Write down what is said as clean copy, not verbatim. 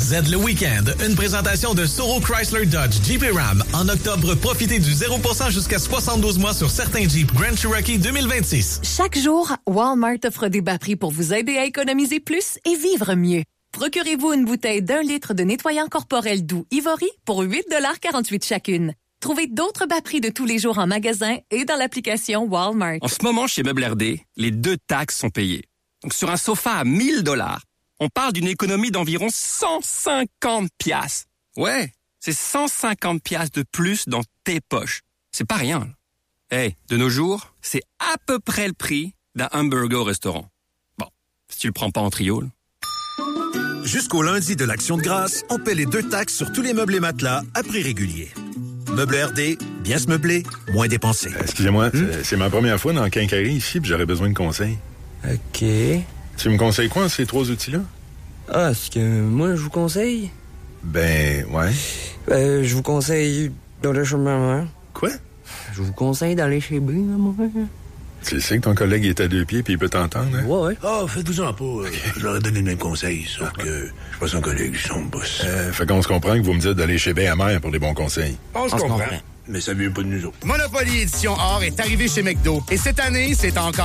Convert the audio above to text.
Z le week-end, une présentation de Soro Chrysler Dodge Jeep et Ram. En octobre, profitez du 0% jusqu'à 72 mois sur certains Jeep Grand Cherokee 2026. Chaque jour, Walmart offre des bas prix pour vous aider à économiser plus et vivre mieux. Procurez-vous une bouteille d'1 litre de nettoyant corporel doux Ivory pour 8,48 $ chacune. Trouvez d'autres bas prix de tous les jours en magasin et dans l'application Walmart. En ce moment, chez Meubles RD, les 2 taxes sont payées. Donc, sur un sofa à 1 000 $, on parle d'une économie d'environ 150 $. Ouais, c'est 150 $ de plus dans tes poches. C'est pas rien. Hey, de nos jours, c'est à peu près le prix d'un hamburger au restaurant. Bon, si tu le prends pas en trio, là. Jusqu'au lundi de l'Action de grâce, on paie les 2 taxes sur tous les meubles et matelas à prix régulier. Meubles RD, bien se meubler, moins dépenser. Excusez-moi, c'est ma première fois dans le Quincaillerie ici, puis j'aurais besoin de conseils. OK. Tu me conseilles quoi, ces 3 outils-là? Ah, ce que moi, je vous conseille? Ben, ouais. Je vous conseille d'aller chez ma mère. Quoi? Je vous conseille d'aller chez B, ma mère. Tu sais que ton collègue est à 2 pieds puis il peut t'entendre, hein? Ouais. Ah, faites-vous-en pas. Okay. Je leur ai donné le même conseil, sauf que je suis pas son collègue, je suis son boss. Fait qu'on se comprend que vous me dites d'aller chez Bain à Mère pour des bons conseils. On se comprend. Mais ça vient pas de nous autres. Monopoly Édition Or est arrivé chez McDo. Et cette année, c'est encore